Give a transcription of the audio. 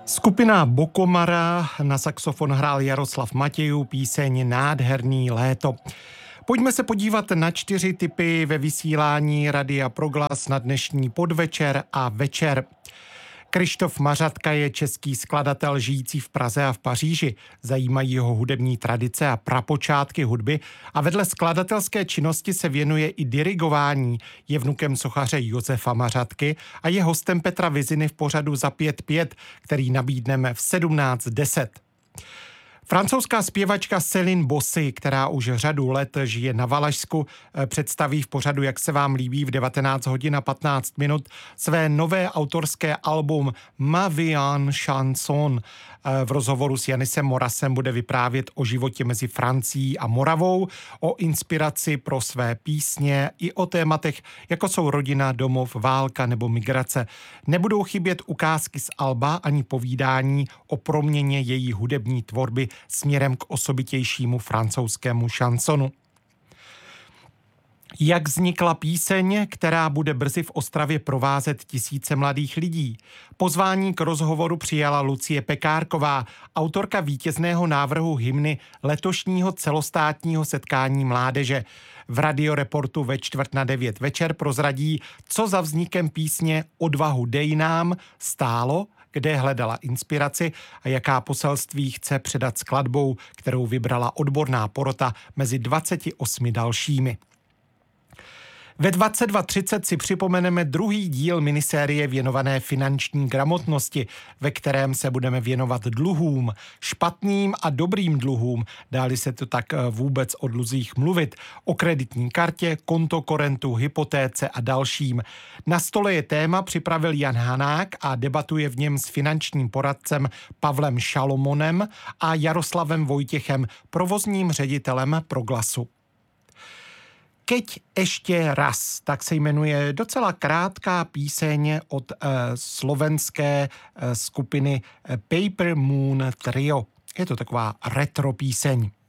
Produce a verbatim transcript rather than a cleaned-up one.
Skupina Bokomara, na saxofon hrál Jaroslav Matějů, píseň Nádherný léto. Pojďme se podívat na čtyři tipy ve vysílání Radia Proglas na dnešní podvečer a večer. Kryštof Mařatka je český skladatel žijící v Praze a v Paříži. Zajímají ho hudební tradice a prapočátky hudby a vedle skladatelské činnosti se věnuje i dirigování. Je vnukem sochaře Josefa Mařatky a je hostem Petra Viziny v pořadu Za pět pět, který nabídneme v sedmnáct deset. Francouzská zpěvačka Céline Bossy, která už řadu let žije na Valašsku, představí v pořadu Jak se vám líbí v devatenáct hodin a patnáct minut své nové autorské album Ma vie en chanson. V rozhovoru s Janisem Morasem bude vyprávět o životě mezi Francií a Moravou, o inspiraci pro své písně i o tématech, jako jsou rodina, domov, válka nebo migrace. Nebudou chybět ukázky z alba ani povídání o proměně její hudební tvorby směrem k osobitějšímu francouzskému šansonu. Jak vznikla píseň, která bude brzy v Ostravě provázet tisíce mladých lidí? Pozvání k rozhovoru přijala Lucie Pekárková, autorka vítězného návrhu hymny letošního celostátního setkání mládeže. V Radioreportu ve čtvrt na devět večer prozradí, co za vznikem písně Odvahu dej nám stálo, kde hledala inspiraci a jaká poselství chce předat skladbou, kterou vybrala odborná porota mezi dvaceti osmi dalšími. Ve dvacet dva třicet si připomeneme druhý díl minisérie věnované finanční gramotnosti, ve kterém se budeme věnovat dluhům, špatným a dobrým dluhům, dá-li se to tak vůbec o dluzích mluvit, o kreditní kartě, kontokorentu, hypotéce a dalším. Na stole je téma, připravil Jan Hanák a debatuje v něm s finančním poradcem Pavlem Šalomonem a Jaroslavem Vojtěchem, provozním ředitelem Proglasu. Keď ještě raz, tak se jmenuje docela krátká píseň od uh, slovenské uh, skupiny Paper Moon Trio. Je to taková retro píseň.